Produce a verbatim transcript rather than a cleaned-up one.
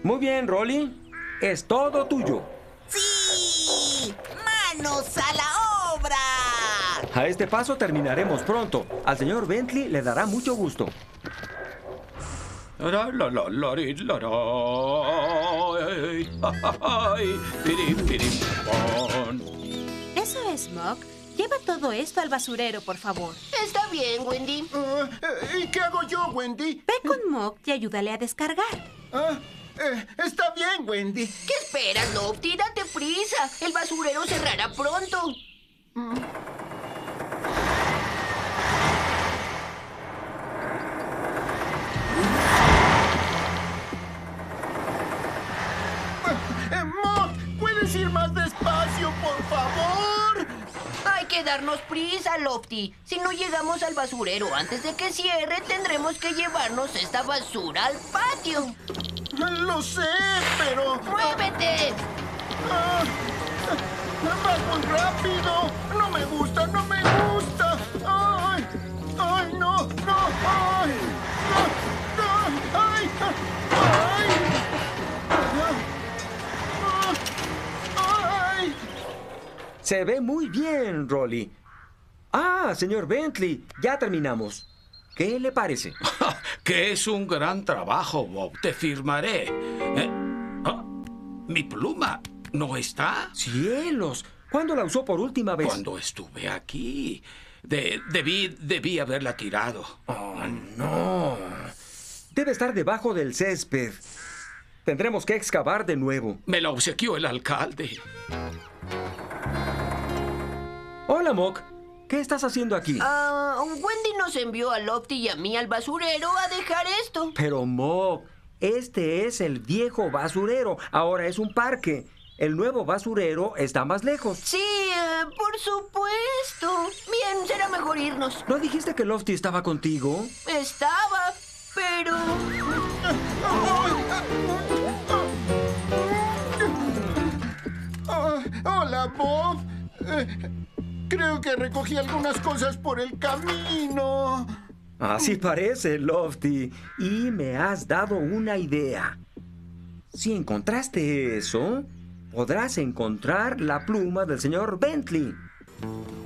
Muy bien, Rolly. Es todo tuyo. ¡Sí! ¡Manos a la obra! A este paso terminaremos pronto. Al señor Bentley le dará mucho gusto. La, la, la, la, ri, la, ra, ay, ay, pirim, pirim, pon. Eso es, Mok. Lleva todo esto al basurero, por favor. Está bien, Wendy. Ah, ¿Y qué hago yo, Wendy? Ve con Mok y ayúdale a descargar. Ah, eh, está bien, Wendy. ¿Qué esperas, Lofty? Date prisa. El basurero cerrará pronto. Eh, Mok, ¿puedes ir más despacio, por favor? Hay que darnos prisa, Lofty. Si no llegamos al basurero antes de que cierre, tendremos que llevarnos esta basura al patio. Lo sé, pero... ¡Muévete! Ah, ¡vas muy rápido! ¡No me gusta, no me gusta! ¡Ay! ¡Ay, no, no! ¡Ay! ¡No, no! ¡Ay! ¡Ay! ¡Ay! Se ve muy bien, Rolly. Ah, señor Bentley, ya terminamos. ¿Qué le parece? Que es un gran trabajo, Bob. Te firmaré. Eh, ah, ¿Mi pluma no está? ¡Cielos! ¿Cuándo la usó por última vez? Cuando estuve aquí. De- debí, debí haberla tirado. Oh, no. Debe estar debajo del césped. Tendremos que excavar de nuevo. Me la obsequió el alcalde. Hola, Mok. ¿Qué estás haciendo aquí? Ah, Wendy nos envió a Lofty y a mí al basurero a dejar esto. Pero, Mok, este es el viejo basurero. Ahora es un parque. El nuevo basurero está más lejos. Sí, eh, por supuesto. Bien, será mejor irnos. ¿No dijiste que Lofty estaba contigo? Estaba, pero... Ah, hola, Bob. Eh, creo que recogí algunas cosas por el camino. Así parece, Lofty. Y me has dado una idea. Si encontraste eso, podrás encontrar la pluma del señor Bentley.